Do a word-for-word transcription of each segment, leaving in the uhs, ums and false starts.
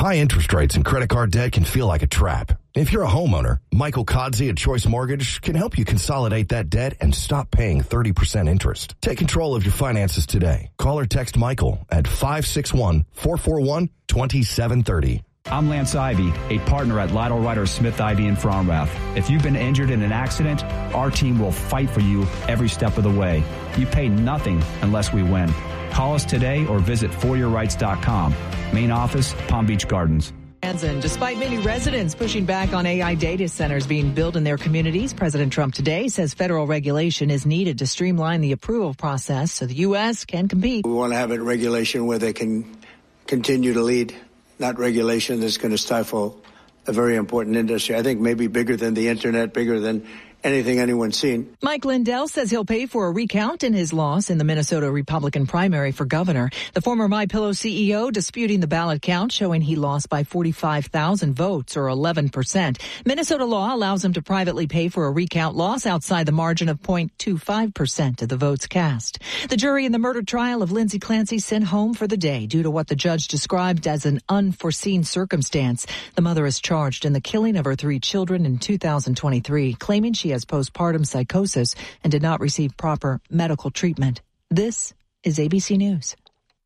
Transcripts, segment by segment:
High interest rates and credit card debt can feel like a trap. If you're a homeowner, Michael Kodsey at Choice Mortgage can help you consolidate that debt and stop paying thirty percent interest. Take control of your finances today. Call or text Michael at five six one, four four one, two seven three zero. I'm Lance Ivy, a partner at Lytle Ryder Smith Ivy in Fromrath. If you've been injured in an accident, our team will fight for you every step of the way. You pay nothing unless we win. Call us today or visit for your rights dot com. Main office, Palm Beach Gardens. Despite many residents pushing back on A I data centers being built in their communities, President Trump today says federal regulation is needed to streamline the approval process so the U S can compete. We want to have a regulation where they can continue to lead, not regulation that's going to stifle a very important industry. I think maybe bigger than the internet, bigger than anything anyone's seen. Mike Lindell says he'll pay for a recount in his loss in the Minnesota Republican primary for governor. The former MyPillow C E O disputing the ballot count, showing he lost by forty-five thousand votes or eleven percent. Minnesota law allows him to privately pay for a recount loss outside the margin of zero point two five percent of the votes cast. The jury in the murder trial of Lindsay Clancy sent home for the day due to what the judge described as an unforeseen circumstance. The mother is charged in the killing of her three children in two thousand twenty-three, claiming she has postpartum psychosis and did not receive proper medical treatment. This is A B C News.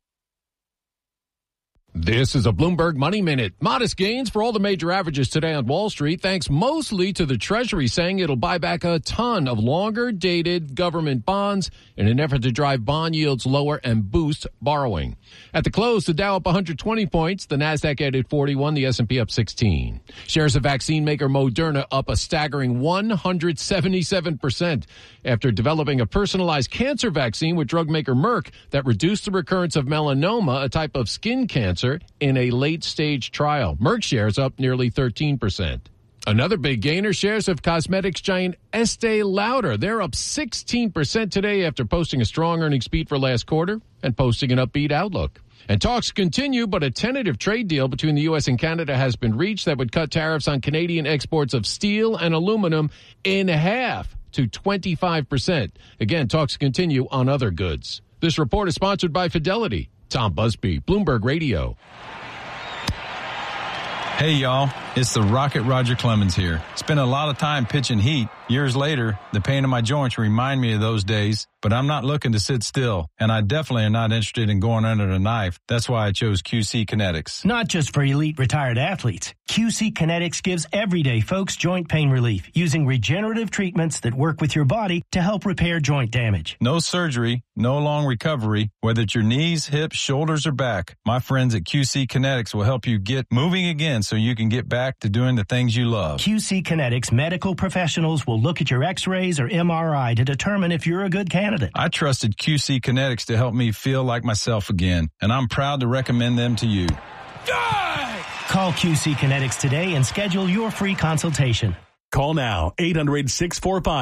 This is a Bloomberg Money Minute. Modest gains for all the major averages today on Wall Street, thanks mostly to the Treasury saying it'll buy back a ton of longer-dated government bonds in an effort to drive bond yields lower and boost borrowing. At the close, the Dow up one hundred twenty points, the Nasdaq added forty-one, the S and P up sixteen. Shares of vaccine maker Moderna up a staggering one hundred seventy-seven percent after developing a personalized cancer vaccine with drug maker Merck that reduced the recurrence of melanoma, a type of skin cancer, in a late-stage trial. Merck shares up nearly thirteen percent. Another big gainer, shares of cosmetics giant Estee Lauder. They're up sixteen percent today after posting a strong earnings beat for last quarter and posting an upbeat outlook. And talks continue, but a tentative trade deal between the U S and Canada has been reached that would cut tariffs on Canadian exports of steel and aluminum in half to twenty-five percent. Again, talks continue on other goods. This report is sponsored by Fidelity. Tom Busby, Bloomberg Radio. Hey, y'all. It's the Rocket Roger Clemens here. Spent a lot of time pitching heat. Years later, the pain in my joints remind me of those days, but I'm not looking to sit still, and I definitely am not interested in going under the knife. That's why I chose Q C Kinetics. Not just for elite retired athletes. Q C Kinetics gives everyday folks joint pain relief using regenerative treatments that work with your body to help repair joint damage. No surgery, no long recovery, whether it's your knees, hips, shoulders, or back. My friends at Q C Kinetics will help you get moving again so you can get back to doing the things you love. Q C Kinetics medical professionals will look at your x-rays or M R I to determine if you're a good candidate. I trusted Q C Kinetics to help me feel like myself again, and I'm proud to recommend them to you. Die! Call Q C Kinetics today and schedule your free consultation. Call now, eight hundred, six four five